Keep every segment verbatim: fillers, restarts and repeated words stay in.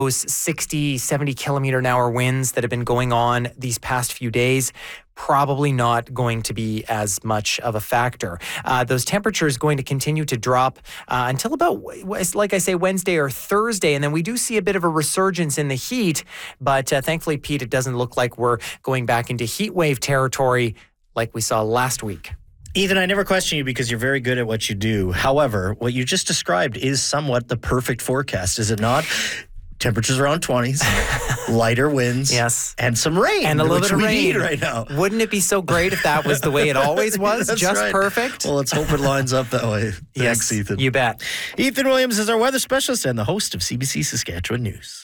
those sixty, seventy kilometer an hour winds that have been going on these past few days, probably not going to be as much of a factor. Uh, those temperatures going to continue to drop uh, until about, like I say, Wednesday or Thursday. And then we do see a bit of a resurgence in the heat. But uh, thankfully, Pete, it doesn't look like we're going back into heat wave territory like we saw last week. Ethan, I never question you because you're very good at what you do. However, what you just described is somewhat the perfect forecast, is it not? Temperatures around twenties, lighter winds, yes, and some rain, and a little which bit of we rain need right now. Wouldn't it be so great if that was the way it always was? That's just right. perfect. Well, let's hope it lines up that way. Thanks, yes, Ethan. You bet. Ethan Williams is our weather specialist and the host of C B C Saskatchewan News.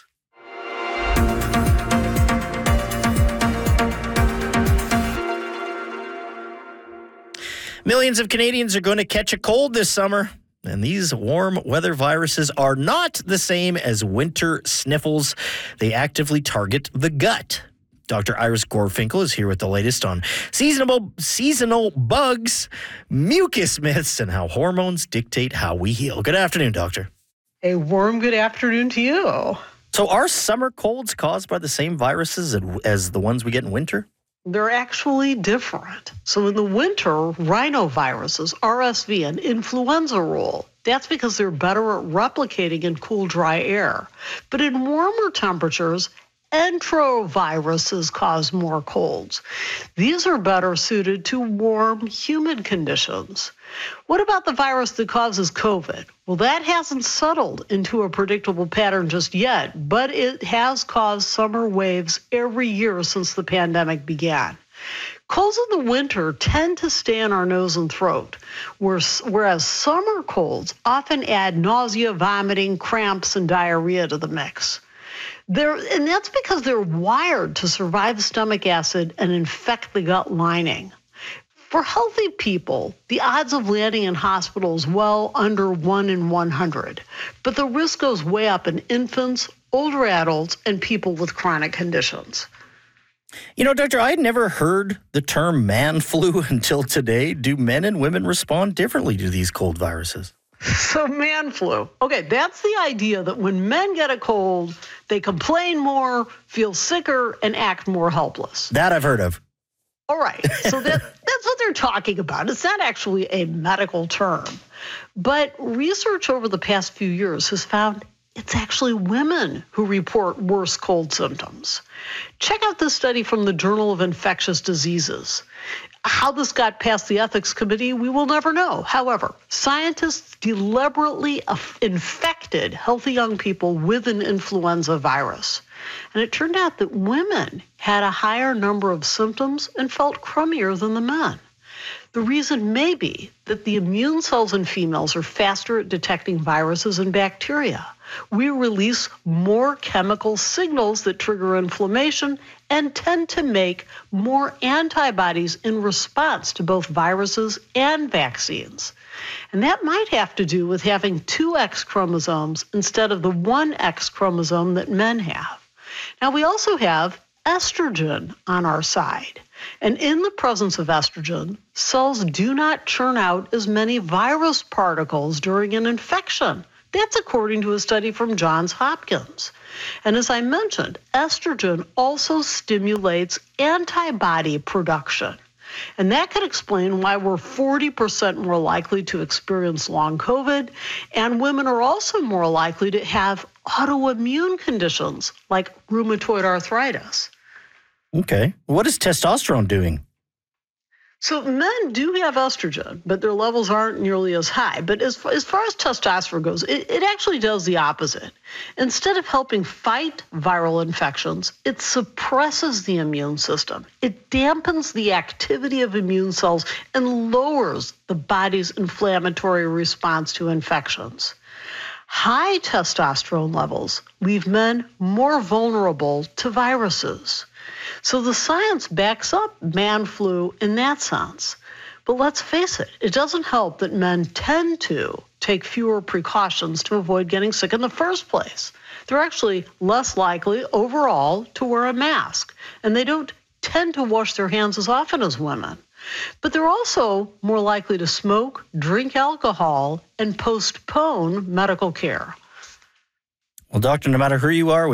Millions of Canadians are going to catch a cold this summer. And these warm weather viruses are not the same as winter sniffles. They actively target the gut. Doctor Iris Gorfinkel is here with the latest on seasonal seasonal bugs, mucus myths, and how hormones dictate how we heal. Good afternoon, Doctor. A warm good afternoon to you. So are summer colds caused by the same viruses as the ones we get in winter? They're actually different. So in the winter, rhinoviruses, R S V, and influenza rule. That's because they're better at replicating in cool, dry air. But in warmer temperatures, enteroviruses cause more colds. These are better suited to warm, humid conditions. What about the virus that causes COVID? Well, that hasn't settled into a predictable pattern just yet, but it has caused summer waves every year since the pandemic began. Colds in the winter tend to stay in our nose and throat, whereas summer colds often add nausea, vomiting, cramps, and diarrhea to the mix. They're, and that's because they're wired to survive stomach acid and infect the gut lining. For healthy people, the odds of landing in hospital is well under one in one hundred, but the risk goes way up in infants, older adults, and people with chronic conditions. You know, Doctor, I had never heard the term man flu until today. Do men and women respond differently to these cold viruses? So man flu. Okay, that's the idea that when men get a cold, they complain more, feel sicker, and act more helpless. That I've heard of. All right, so that, that's what they're talking about. It's not actually a medical term. But research over the past few years has found it's actually women who report worse cold symptoms. Check out this study from the Journal of Infectious Diseases. How this got past the ethics committee, we will never know. However, scientists deliberately infected healthy young people with an influenza virus. And it turned out that women had a higher number of symptoms and felt crummier than the men. The reason may be that the immune cells in females are faster at detecting viruses and bacteria. We release more chemical signals that trigger inflammation and tend to make more antibodies in response to both viruses and vaccines. And that might have to do with having two X chromosomes instead of the one X chromosome that men have. Now, we also have estrogen on our side. And in the presence of estrogen, cells do not churn out as many virus particles during an infection. That's according to a study from Johns Hopkins. And as I mentioned, estrogen also stimulates antibody production. And that could explain why we're forty percent more likely to experience long COVID, and women are also more likely to have autoimmune conditions like rheumatoid arthritis. Okay. What is testosterone doing? So men do have estrogen, but their levels aren't nearly as high. But as far as, far as testosterone goes, it, it actually does the opposite. Instead of helping fight viral infections, it suppresses the immune system. It dampens the activity of immune cells and lowers the body's inflammatory response to infections. High testosterone levels leave men more vulnerable to viruses. So the science backs up man flu in that sense. But let's face it, it doesn't help that men tend to take fewer precautions to avoid getting sick in the first place. They're actually less likely overall to wear a mask, and they don't tend to wash their hands as often as women. But they're also more likely to smoke, drink alcohol, and postpone medical care. Well, doctor, no matter who you are,